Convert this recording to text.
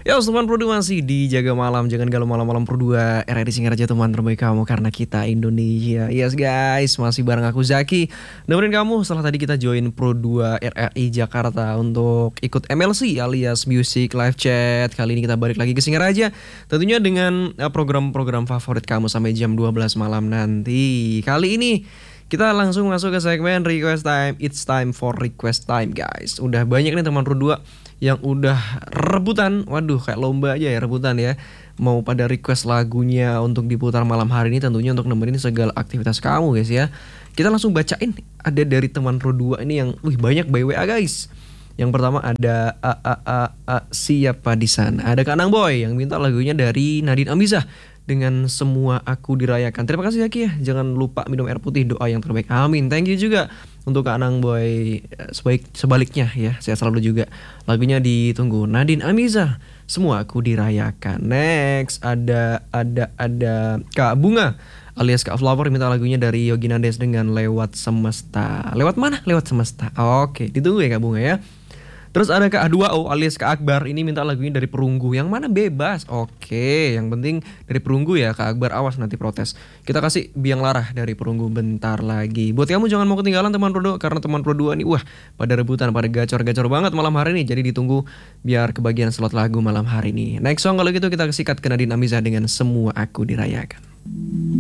Ya, teman Pro 2 masih dijaga malam. Jangan galau malam-malam Pro 2. RRI Singaraja teman terbaik kamu karena kita Indonesia. Yes guys, masih bareng aku Zaki. Nemenin kamu setelah tadi kita join Pro 2 RRI Jakarta untuk ikut MLC alias Music Live Chat. Kali ini kita balik lagi ke Singaraja. Tentunya dengan program-program favorit kamu sampai jam 12 malam nanti. Kali ini kita langsung masuk ke segmen Request Time. It's time for Request Time guys. Udah banyak nih teman Pro 2 yang udah rebutan, waduh kayak lomba aja ya rebutan ya, mau pada request lagunya untuk diputar malam hari ini, tentunya untuk nemenin segala aktivitas kamu guys ya. Kita langsung bacain, ada dari teman Pro 2 ini yang banyak by WA guys. Yang pertama ada siapa di sana? Ada Kak Anang Boy yang minta lagunya dari Nadine Amizah dengan Semua Aku Dirayakan. Terima kasih Zaki ya. Jangan lupa minum air putih, doa yang terbaik. Amin. Thank you juga untuk Kak Anang Boy. Sebaliknya ya, saya selalu juga. Lagunya ditunggu Nadine Amizah, Semua Aku Dirayakan. Next ada Kak Bunga alias Kak Flower minta lagunya dari Yogi Nandes dengan Lewat Semesta. Lewat mana? Lewat Semesta. Oke, ditunggu ya Kak Bunga ya. Terus ada Kak A2O alias Kak Akbar, ini minta lagunya dari Perunggu. Yang mana bebas. Oke, yang penting dari Perunggu ya Kak Akbar, awas nanti protes. Kita kasih Biang Lara dari Perunggu bentar lagi. Buat kamu jangan mau ketinggalan teman Pro 2, karena teman Pro 2 nih pada rebutan, pada gacor-gacor banget malam hari ini. Jadi ditunggu biar kebagian slot lagu malam hari ini. Next song kalau gitu kita sikat ke Nadine Amizah dengan Semua Aku Dirayakan.